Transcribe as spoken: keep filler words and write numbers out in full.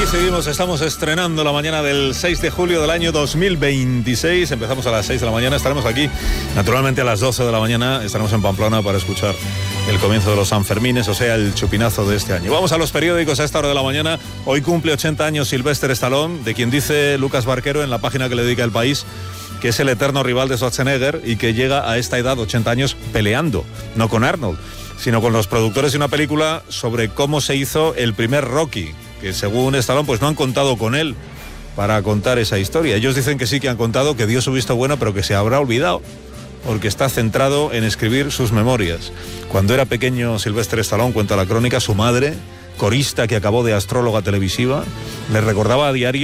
Aquí seguimos, estamos estrenando la mañana del seis de julio del año dos mil veintiséis. Empezamos a las seis de la mañana, estaremos aquí naturalmente a las doce de la mañana. Estaremos en Pamplona para escuchar el comienzo de los Sanfermines, o sea, el chupinazo de este año. Vamos a los periódicos a esta hora de la mañana. Hoy cumple ochenta años Sylvester Stallone, de quien dice Lucas Barquero en la página que le dedica El País que es el eterno rival de Schwarzenegger y que llega a esta edad, ochenta años, peleando, no con Arnold, sino con los productores de una película sobre cómo se hizo el primer Rocky, que según Stallone pues no han contado con él para contar esa historia. Ellos dicen que sí que han contado, que dio su visto bueno, pero que se habrá olvidado, porque está centrado en escribir sus memorias. Cuando era pequeño Sylvester Stallone, cuenta la crónica, su madre, corista que acabó de astróloga televisiva, le recordaba a diario